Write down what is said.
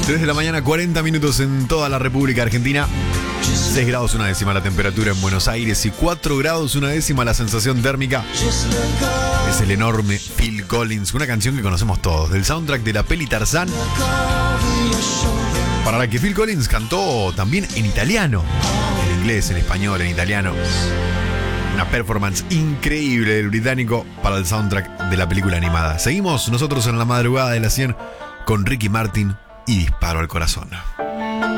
3 de la mañana, 40 minutos en toda la República Argentina. 6 grados una décima la temperatura en Buenos Aires y 4 grados una décima la sensación térmica. Es el enorme Phil Collins, una canción que conocemos todos, del soundtrack de la peli Tarzán, para la que Phil Collins cantó también en italiano, en inglés, en español, en italiano. Una performance increíble del británico para el soundtrack de la película animada. Seguimos nosotros en la madrugada de las 100 con Ricky Martin y Disparo al Corazón.